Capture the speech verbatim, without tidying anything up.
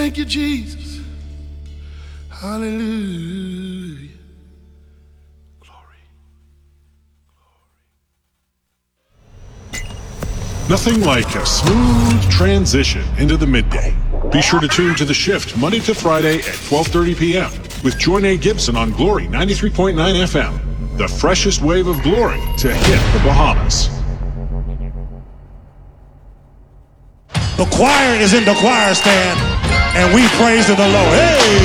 Thank you, Jesus. Hallelujah. Glory. Nothing like a smooth transition into the midday. Be sure to tune to The Shift Monday to Friday at twelve thirty p.m. with Joyne Gibson on Glory ninety-three point nine F M. The freshest wave of glory to hit the Bahamas. The choir is in the choir stand, and we praise the Lord. Hey!